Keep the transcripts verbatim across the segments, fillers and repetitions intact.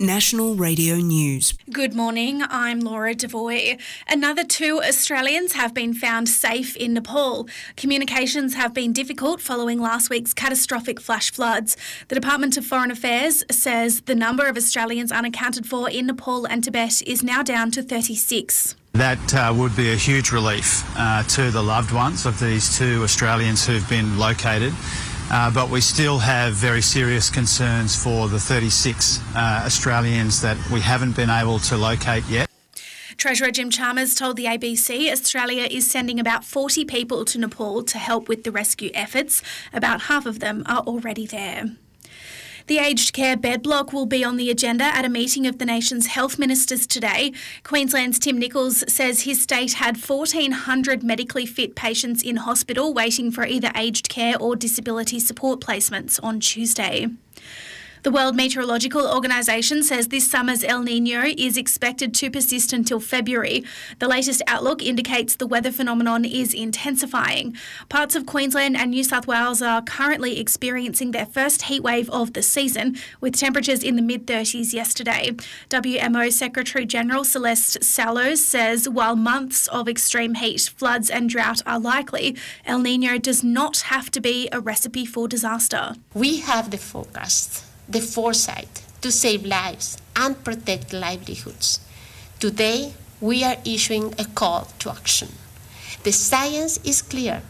National Radio News. Good morning, I'm Laura Devoy. Another two Australians have been found safe in Nepal. Communications have been difficult following last week's catastrophic flash floods. The Department of Foreign Affairs says the number of Australians unaccounted for in Nepal and Tibet is now down to thirty-six. That uh, would be a huge relief uh, to the loved ones of these two Australians who've been located. Uh, but we still have very serious concerns for the thirty-six uh, Australians that we haven't been able to locate yet. Treasurer Jim Chalmers told the A B C Australia is sending about forty people to Nepal to help with the rescue efforts. About half of them are already there. The aged care bed block will be on the agenda at a meeting of the nation's health ministers today. Queensland's Tim Nichols says his state had fourteen hundred medically fit patients in hospital waiting for either aged care or disability support placements on Tuesday. The World Meteorological Organisation says this summer's El Niño is expected to persist until February. The latest outlook indicates the weather phenomenon is intensifying. Parts of Queensland and New South Wales are currently experiencing their first heatwave of the season, with temperatures in the mid thirties yesterday. W M O Secretary-General Celeste Sallows says while months of extreme heat, floods and drought are likely, El Niño does not have to be a recipe for disaster. We have the forecast, the foresight to save lives and protect livelihoods. Today, we are issuing a call to action. The science is clear.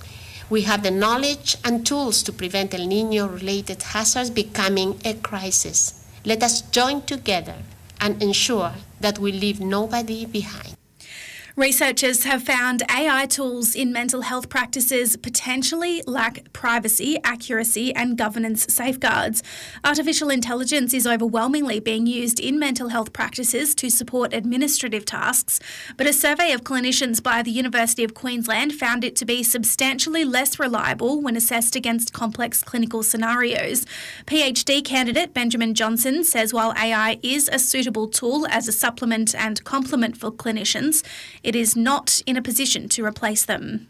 We have the knowledge and tools to prevent El Niño-related hazards becoming a crisis. Let us join together and ensure that we leave nobody behind. Researchers have found A I tools in mental health practices potentially lack privacy, accuracy and governance safeguards. Artificial intelligence is overwhelmingly being used in mental health practices to support administrative tasks, but a survey of clinicians by the University of Queensland found it to be substantially less reliable when assessed against complex clinical scenarios. PhD candidate Benjamin Johnson says while A I is a suitable tool as a supplement and complement for clinicians, it is not in a position to replace them.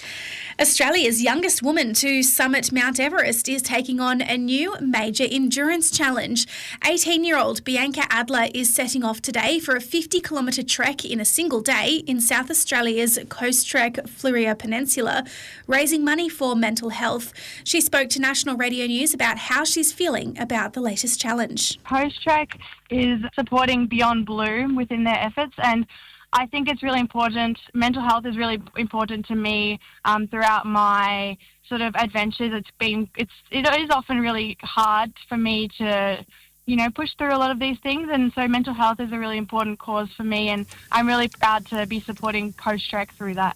Australia's youngest woman to summit Mount Everest is taking on a new major endurance challenge. eighteen-year-old Bianca Adler is setting off today for a fifty kilometre trek in a single day in South Australia's Coast Trek Fluria Peninsula, raising money for mental health. She spoke to National Radio News about how she's feeling about the latest challenge. Coast Trek is supporting Beyond Blue within their efforts, and I think it's really important. Mental health is really important to me um, throughout my sort of adventures. It's been, it's, it is often really hard for me to, you know, push through a lot of these things. And so mental health is a really important cause for me. And I'm really proud to be supporting Coast Trek through that.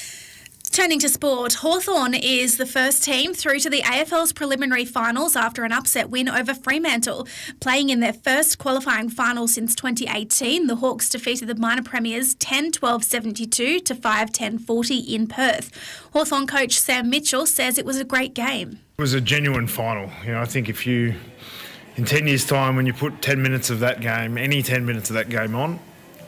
Turning to sport, Hawthorn is the first team through to the A F L's preliminary finals after an upset win over Fremantle. Playing in their first qualifying final since twenty eighteen, the Hawks defeated the minor premiers ten twelve seventy-two to five ten forty in Perth. Hawthorn coach Sam Mitchell says it was a great game. It was a genuine final. You know, I think if you, in ten years' time, when you put ten minutes of that game, any ten minutes of that game on,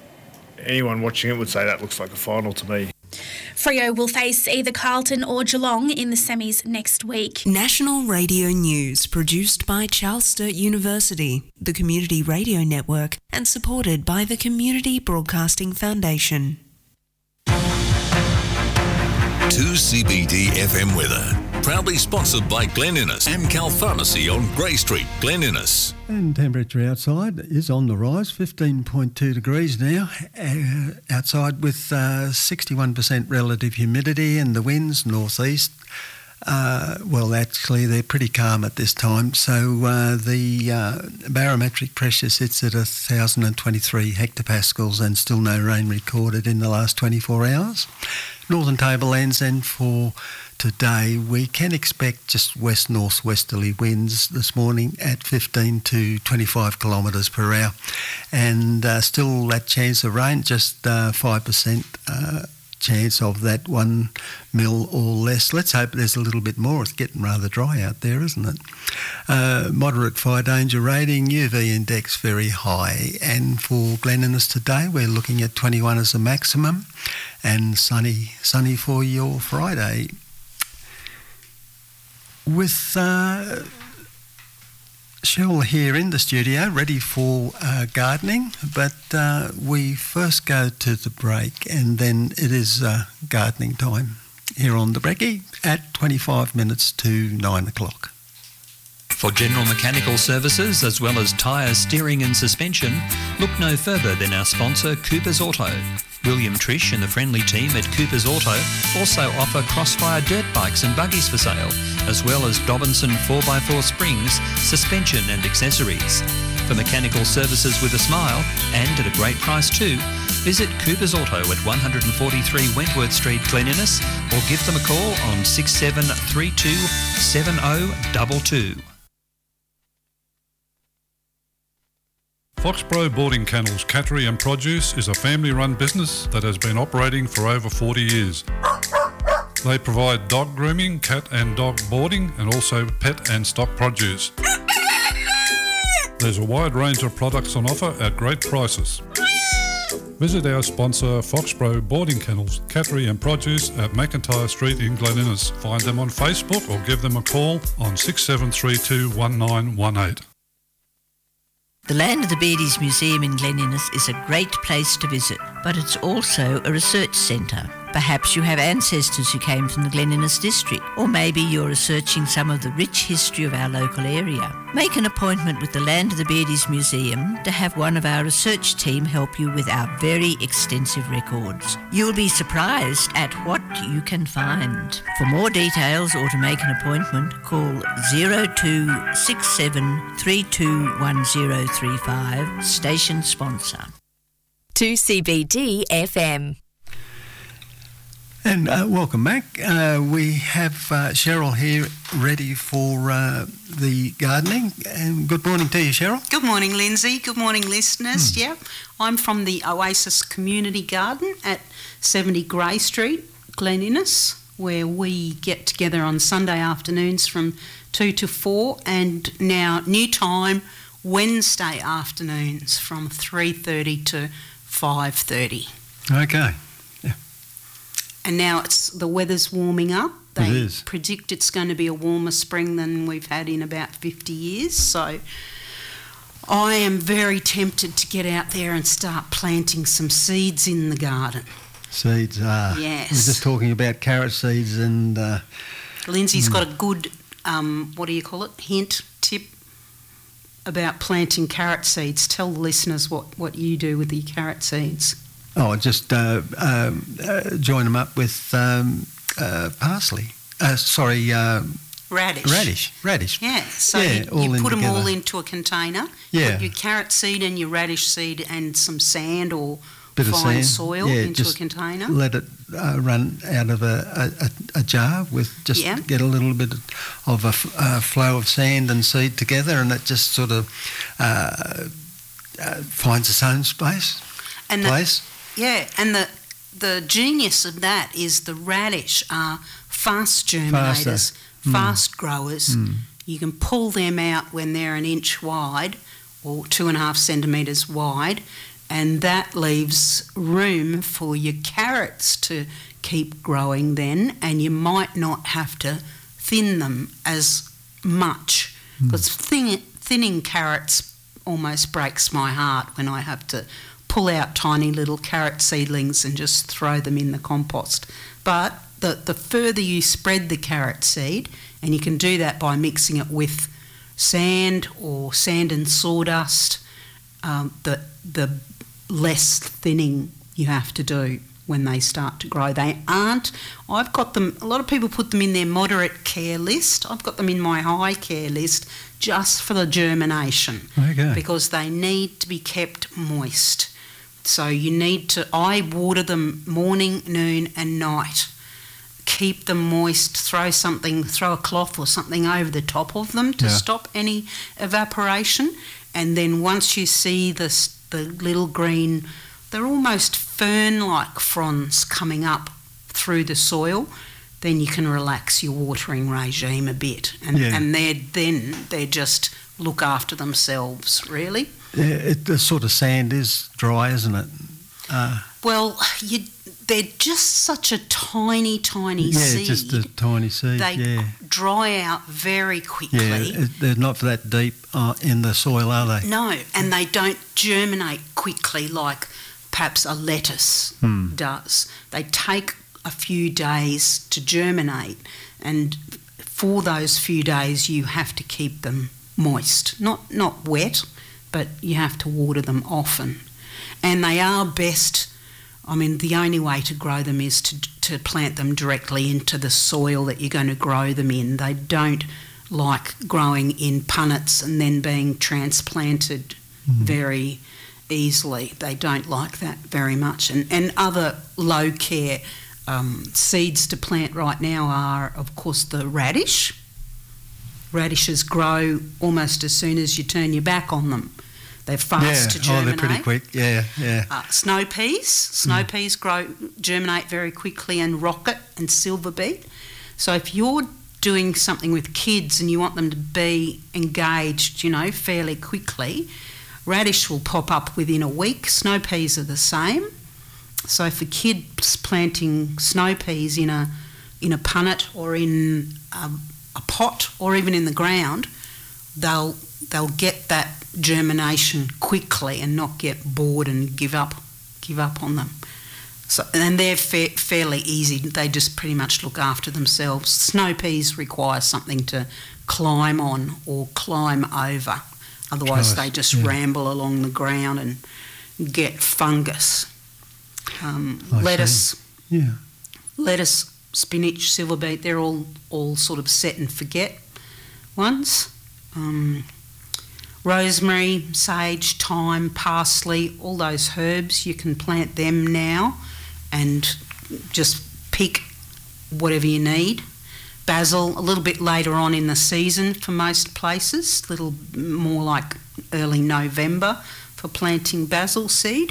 anyone watching it would say that looks like a final to me. Freo will face either Carlton or Geelong in the semis next week. National Radio News, produced by Charles Sturt University, the Community Radio Network, and supported by the Community Broadcasting Foundation. two C B D F M weather. Proudly sponsored by Glen Innes, Amcal Pharmacy on Grey Street, Glen Innes. And temperature outside is on the rise, fifteen point two degrees now uh, outside with uh, sixty-one percent relative humidity and the winds northeast. Uh, well, actually, they're pretty calm at this time. So uh, the uh, barometric pressure sits at one thousand twenty-three hectopascals and still no rain recorded in the last twenty-four hours. Northern Tablelands, and for today we can expect just west-northwesterly winds this morning at fifteen to twenty-five kilometres per hour, and uh, still that chance of rain, just uh, five percent uh, chance of that one mil or less. Let's hope there's a little bit more. It's getting rather dry out there, isn't it? Uh, moderate fire danger rating, U V index very high, and for Glen Innes today we're looking at twenty-one as a maximum, and sunny sunny for your Friday. With uh, Cheryl here in the studio, ready for uh, gardening, but uh, we first go to the break and then it is uh, gardening time here on the Brekkie at twenty-five minutes to nine o'clock. For general mechanical services as well as tyres, steering and suspension, look no further than our sponsor Cooper's Auto. William Trish and the friendly team at Cooper's Auto also offer Crossfire dirt bikes and buggies for sale, as well as Dobinson four by four springs, suspension and accessories. For mechanical services with a smile, and at a great price too, visit Cooper's Auto at one forty-three Wentworth Street, Glen Innes, or give them a call on six seven three two, seven oh two two. Foxborough Boarding Kennels Cattery and Produce is a family-run business that has been operating for over forty years. They provide dog grooming, cat and dog boarding, and also pet and stock produce. There's a wide range of products on offer at great prices. Visit our sponsor Foxborough Boarding Kennels Cattery and Produce at McIntyre Street in Glen Innes. Find them on Facebook or give them a call on six seven three two, one nine one eight. The Land of the Beardies Museum in Glen Innes is a great place to visit, but it's also a research centre. Perhaps you have ancestors who came from the Glen Innes district, or maybe you're researching some of the rich history of our local area. Make an appointment with the Land of the Beardies Museum to have one of our research team help you with our very extensive records. You'll be surprised at what you can find. For more details or to make an appointment, call zero two six seven three two one zero three five, station sponsor. two C B D F M. And uh, welcome back. Uh, we have uh, Cheryl here ready for uh, the gardening. And good morning to you, Cheryl. Good morning, Lindsay. Good morning, listeners. Hmm. Yeah, I'm from the Oasis Community Garden at seventy Grey Street, Glen Innes, where we get together on Sunday afternoons from two to four, and now new time, Wednesday afternoons from three thirty to five thirty. Okay. And now it's the weather's warming up. They it is. predict it's going to be a warmer spring than we've had in about fifty years. So I am very tempted to get out there and start planting some seeds in the garden. Seeds, ah. Yes. We're just talking about carrot seeds and... Uh, Lindsay's mm. got a good, um, what do you call it, hint, tip about planting carrot seeds. Tell the listeners what, what you do with the carrot seeds. Oh, just uh, um, uh, join them up with um, uh, parsley. Uh, sorry, uh, radish. Radish, radish. Yeah, so yeah, you, you put them together. all into a container. Yeah. Put your carrot seed and your radish seed and some sand or Bit fine of sand. soil yeah, into a just container. Let it uh, run out of a, a, a jar with just Yeah. get a little bit of a f- uh, flow of sand and seed together, and it just sort of uh, uh, finds its own space, And the- place. Yeah, and the the genius of that is the radish are fast germinators, Faster. fast Mm. growers. Mm. You can pull them out when they're an inch wide or two and a half centimetres wide, and that leaves room for your carrots to keep growing then, and you might not have to thin them as much, because thin, thinning carrots almost breaks my heart when I have to pull out tiny little carrot seedlings and just throw them in the compost. But the, the further you spread the carrot seed, and you can do that by mixing it with sand or sand and sawdust, um, the, the less thinning you have to do when they start to grow. They aren't, I've got them, a lot of people put them in their moderate care list. I've got them in my high care list just for the germination. Okay. Because they need to be kept moist. So you need to, I water them morning, noon and night. Keep them moist, throw something, throw a cloth or something over the top of them to Yeah. stop any evaporation. And then once you see this, the little green, they're almost fern-like fronds coming up through the soil, then you can relax your watering regime a bit. And, Yeah. and they're, then they just look after themselves, really. Yeah, it, the sort of sand is dry, isn't it? Uh, Well, you, they're just such a tiny, tiny yeah, seed. Yeah, just a tiny seed, They yeah. dry out very quickly. Yeah, they're not that deep uh, in the soil, are they? No, and they don't germinate quickly like perhaps a lettuce Hmm. does. They take a few days to germinate, and for those few days you have to keep them moist. Not, not wet, but you have to water them often. And they are best... I mean, the only way to grow them is to to plant them directly into the soil that you're going to grow them in. They don't like growing in punnets and then being transplanted mm. very easily. They don't like that very much. And, and other low-care um, seeds to plant right now are, of course, the radish. Radishes grow almost as soon as you turn your back on them. They're fast yeah. to germinate. Oh, they're pretty quick, yeah, yeah. Uh, snow peas. Snow mm. peas grow, germinate very quickly, and rocket and silver beet. So if you're doing something with kids and you want them to be engaged, you know, fairly quickly, radish will pop up within a week. Snow peas are the same. So for kids planting snow peas in a in a punnet or in a, a pot or even in the ground, they'll they'll get that germination quickly and not get bored and give up give up on them. So and they're fa- fairly easy. They just pretty much look after themselves. Snow peas require something to climb on or climb over. Otherwise, they just yeah. ramble along the ground and get fungus. Um, lettuce, see. yeah, lettuce, spinach, silver beet. They're all all sort of set and forget ones. Um, rosemary, sage, thyme, parsley, all those herbs, you can plant them now and just pick whatever you need. Basil, a little bit later on in the season for most places, a little more like early November for planting basil seed.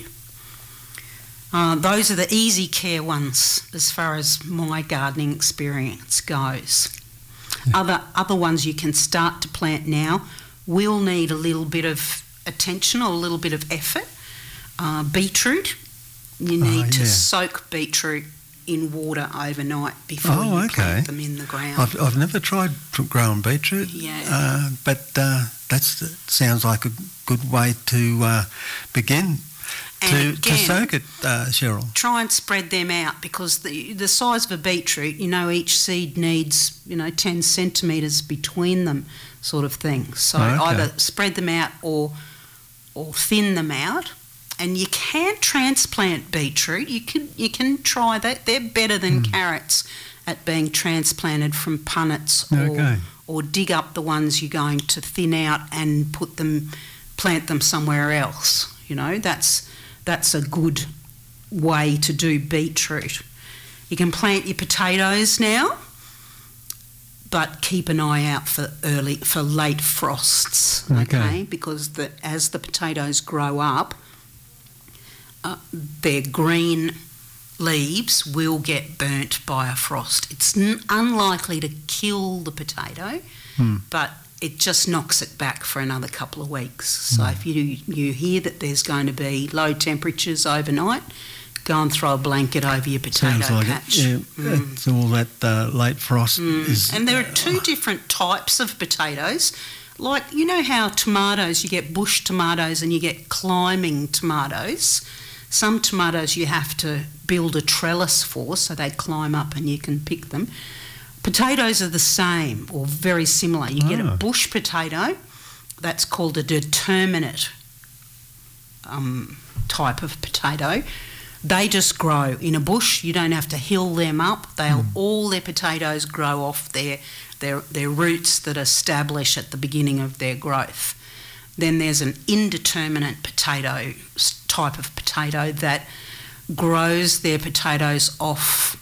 Uh, those are the easy care ones as far as my gardening experience goes. Yeah. Other, other ones you can start to plant now will need a little bit of attention or a little bit of effort. Uh, beetroot, you need oh, yeah. to soak beetroot in water overnight before oh, you okay. plant them in the ground. I've, I've never tried growing beetroot, yeah. uh, but uh, that sounds like a good way to uh, begin. To, again, to soak it, uh, Cheryl. Try and spread them out because the the size of a beetroot, you know, each seed needs, you know, ten centimetres between them, sort of thing. So oh, okay. either spread them out or or thin them out. And you can transplant beetroot. You can you can try that. They're better than mm. carrots at being transplanted from punnets or okay. or dig up the ones you're going to thin out and put them, plant them somewhere else. You know, that's that's a good way to do beetroot. You can plant your potatoes now, but keep an eye out for early for late frosts. Okay, okay? Because the, as the potatoes grow up, uh, their green leaves will get burnt by a frost. It's n- unlikely to kill the potato, hmm. but it just knocks it back for another couple of weeks. So mm. if you you hear that there's going to be low temperatures overnight, go and throw a blanket over your potato Sounds like patch. It. Yeah, mm. it's all that uh, late frost mm. is. And there are two different types of potatoes. Like, you know how tomatoes, you get bush tomatoes and you get climbing tomatoes. Some tomatoes you have to build a trellis for so they climb up and you can pick them. Potatoes are the same or very similar. You oh. get a bush potato, that's called a determinate um, type of potato. They just grow in a bush. You don't have to hill them up. They'll mm. all their potatoes grow off their, their their roots that establish at the beginning of their growth. Then there's an indeterminate potato type of potato that grows their potatoes off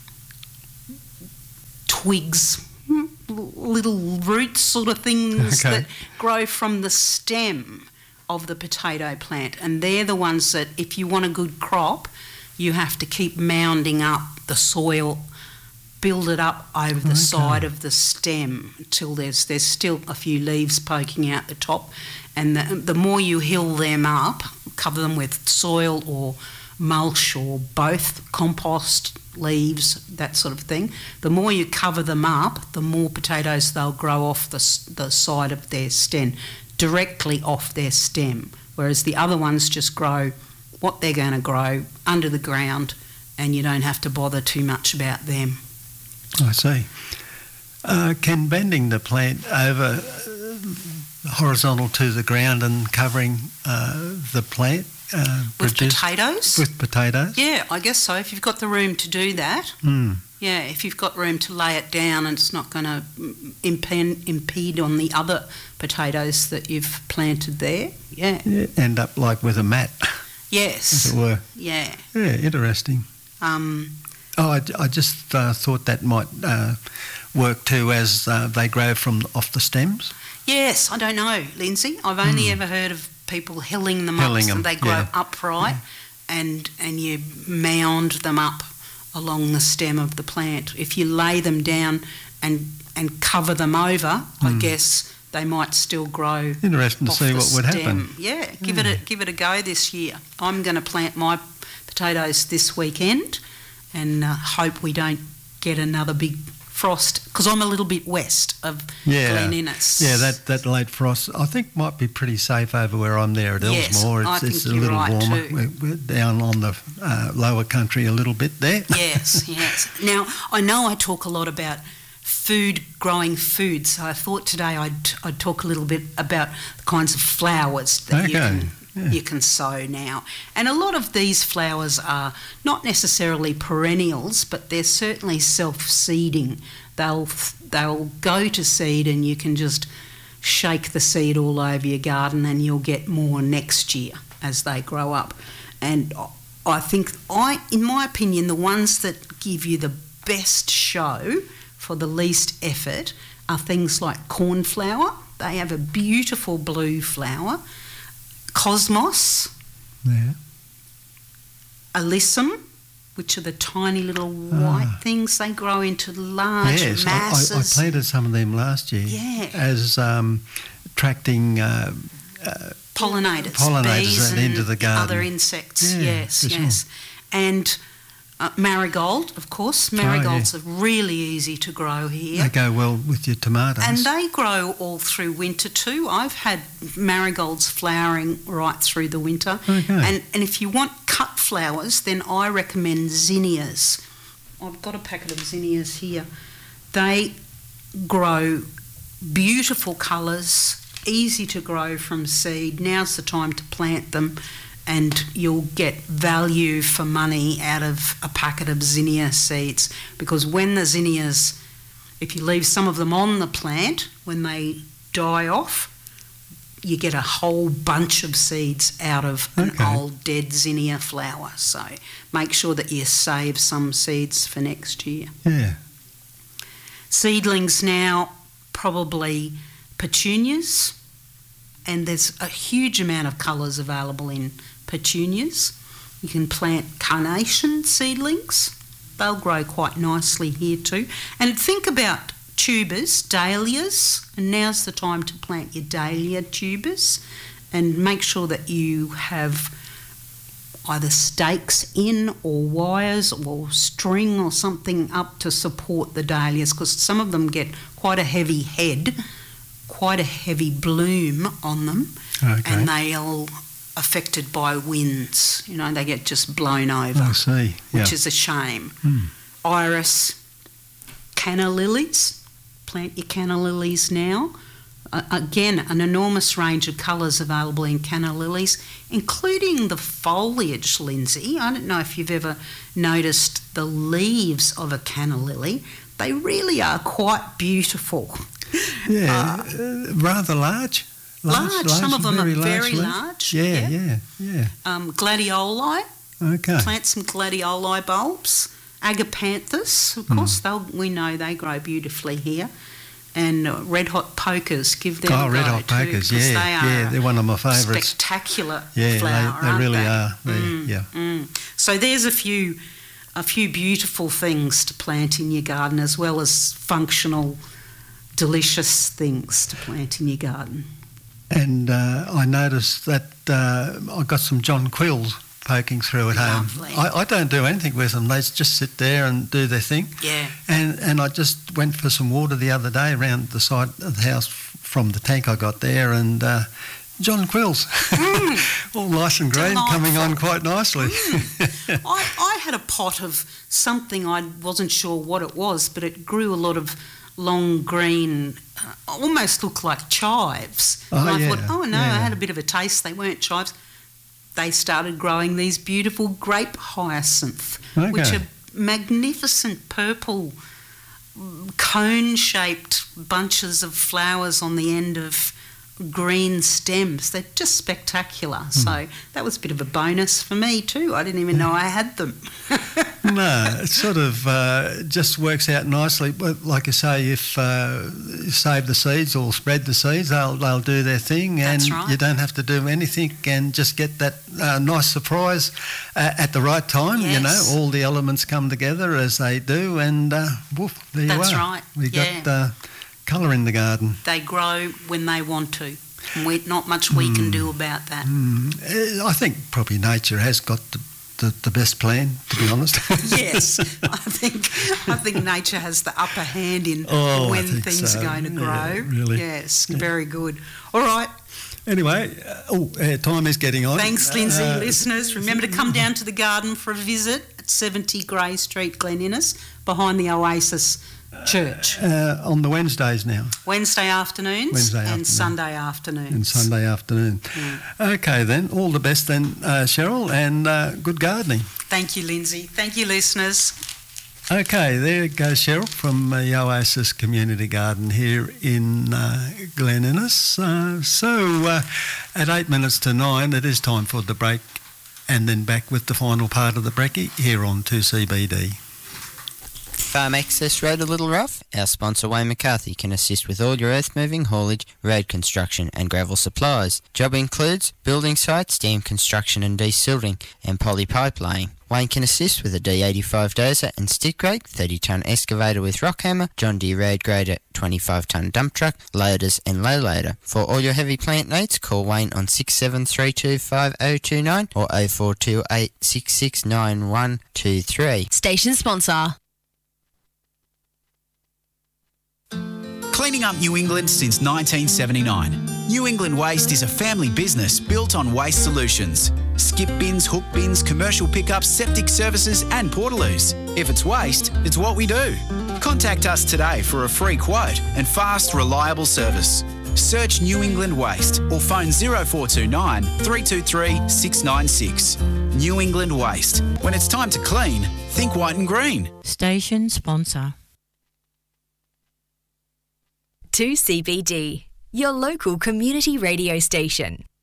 twigs, little roots sort of things okay. that grow from the stem of the potato plant. And they're the ones that, if you want a good crop, you have to keep mounding up the soil, build it up over the okay. side of the stem until there's there's still a few leaves poking out the top. And the, the more you hill them up, cover them with soil or mulch or both, compost, leaves, that sort of thing, the more you cover them up, the more potatoes they'll grow off the, the side of their stem, directly off their stem, whereas the other ones just grow what they're going to grow under the ground, and you don't have to bother too much about them. I see. Uh, can bending the plant over uh, horizontal to the ground and covering uh, the plant uh, with produce, potatoes? With potatoes? Yeah, I guess so. If you've got the room to do that. Mm. Yeah, if you've got room to lay it down and it's not going to impede, impede on the other potatoes that you've planted there. Yeah. yeah. End up like with a mat. Yes. As it were. Yeah. Yeah, interesting. Um, oh, I, I just uh, thought that might uh, work too as uh, they grow from off the stems. Yes, I don't know, Lindsay. I've only mm. ever heard of people hilling them hilling up them, so they grow yeah. upright, yeah. and and you mound them up along the stem of the plant. If you lay them down and and cover them over, mm. I guess they might still grow. Interesting to off see the what would stem. happen. Yeah, give yeah. it a give it a go this year. I'm going to plant my potatoes this weekend, and uh, hope we don't get another big frost, because I'm a little bit west of yeah. Glen Innes. Yeah, that, that late frost I think might be pretty safe over where I'm there at yes, Elsmore. It's, I think it's a you're little right warmer. too. We're, we're down on the uh, lower country a little bit there. Yes, yes. Now, I know I talk a lot about food, growing food, so I thought today I'd, I'd talk a little bit about the kinds of flowers that okay. you can Yeah. you can sow now. And a lot of these flowers are not necessarily perennials, but they're certainly self-seeding. They'll they'll go to seed, and you can just shake the seed all over your garden, and you'll get more next year as they grow up. And I think, I, in my opinion, the ones that give you the best show for the least effort are things like cornflower. They have a beautiful blue flower. Cosmos, yeah. Alyssum, which are the tiny little white ah. things. They grow into large yes, masses. I, I planted some of them last year yeah. as um, attracting uh, uh, pollinators, pollinators bees and into the garden. Other insects, yeah, yes, yes. Sure. And uh, marigold, of course. Marigolds oh, yeah. are really easy to grow here. They go well with your tomatoes. And they grow all through winter too. I've had marigolds flowering right through the winter. Okay. And, and if you want cut flowers, then I recommend zinnias. I've got a packet of zinnias here. They grow beautiful colours, easy to grow from seed. Now's the time to plant them, and you'll get value for money out of a packet of zinnia seeds, because when the zinnias, if you leave some of them on the plant, when they die off, you get a whole bunch of seeds out of an okay. old dead zinnia flower. So make sure that you save some seeds for next year. Yeah. Seedlings now, probably petunias, and there's a huge amount of colours available in petunias. You can plant carnation seedlings. They'll grow quite nicely here too. And think about tubers, dahlias, and now's the time to plant your dahlia tubers, and make sure that you have either stakes in or wires or string or something up to support the dahlias, because some of them get quite a heavy head, quite a heavy bloom on them, okay. and they'll affected by winds. You know, they get just blown over. I see. Yeah. Which is a shame. Mm. Iris, canna lilies. Plant your canna lilies now. Uh, again, an enormous range of colours available in canna lilies, including the foliage, Lindsay. I don't know if you've ever noticed the leaves of a canna lily. They really are quite beautiful. Yeah, uh, uh, rather large. Large, large, some of them very are large very leaves. large. Yeah, yeah, yeah. Um, gladioli. Okay. Plant some gladioli bulbs. Agapanthus, of course, mm. they'll we know they grow beautifully here. And uh, red hot pokers, give them oh, a go red hot pokers, yeah, they are yeah, they're one of my favourites. Spectacular yeah, flower, they, they really they? are. They, mm, yeah. Mm. So there's a few, a few beautiful things to plant in your garden, as well as functional, delicious things to plant in your garden. And uh, I noticed that uh, I got some John Quills poking through at Lovely. home. I, I don't do anything with them. They just sit there and do their thing. Yeah. And and I just went for some water the other day around the side of the house from the tank I got there, and uh, John Quills, mm. all nice and green, Delightful. coming on quite nicely. Mm. I, I had a pot of something, I wasn't sure what it was, but it grew a lot of long green, uh, almost looked like chives. Oh, and I yeah, thought, oh no, yeah. I had a bit of a taste. They weren't chives. They started growing these beautiful grape hyacinth, Okay. which are magnificent purple cone-shaped bunches of flowers on the end of green stems. They're just spectacular. Mm. So that was a bit of a bonus for me too. I didn't even know I had them. No, it sort of uh, just works out nicely. But like I say, if uh, you save the seeds or spread the seeds, they'll they'll do their thing, and That's right. you don't have to do anything, and just get that uh, nice surprise uh, at the right time. Yes. You know, all the elements come together as they do, and uh, woof, there That's you are. right. We Yeah. got uh, colour in the garden. They grow when they want to. And we, not much we Mm. can do about that. Mm. Uh, I think probably nature has got the, the, the best plan, to be honest. Yes, I think I think nature has the upper hand in Oh, I when think things so. are going to grow. Yeah, really. Yes, Yeah. very good. All right. Anyway, uh, oh, uh, time is getting on. Thanks, Lindsay. Uh, Listeners, remember to come down to the garden for a visit at seventy Grey Street, Glen Innes, behind the Oasis Church. Uh, on the Wednesdays now. Wednesday afternoons Wednesday and afternoon. Sunday afternoons. And Sunday afternoon. Mm. Okay then, all the best then, uh, Cheryl, and uh, good gardening. Thank you, Lindsay. Thank you, listeners. Okay, there goes Cheryl from uh, the Oasis Community Garden here in uh, Glen Innes. Uh, so, uh, at eight minutes to nine, it is time for the break, and then back with the final part of the brekkie here on two C B D. Farm Access Road a little rough? Our sponsor Wayne McCarthy can assist with all your earth moving, haulage, road construction and gravel supplies. Job includes building sites, dam construction and desilting, and poly pipe laying. Wayne can assist with a D eighty-five dozer and stick rake, thirty tonne excavator with rock hammer, John Deere road grader, twenty-five tonne dump truck, loaders and low loader. For all your heavy plant needs, call Wayne on six seven three two five oh two nine or oh four two eight six six nine one two three. Station sponsor. Cleaning up New England since nineteen seventy-nine. New England Waste is a family business built on waste solutions. Skip bins, hook bins, commercial pickups, septic services and portaloos. If it's waste, it's what we do. Contact us today for a free quote and fast, reliable service. Search New England Waste or phone oh four two nine, three two three, six nine six. New England Waste. When it's time to clean, think white and green. Station sponsor. two C B D, your local community radio station.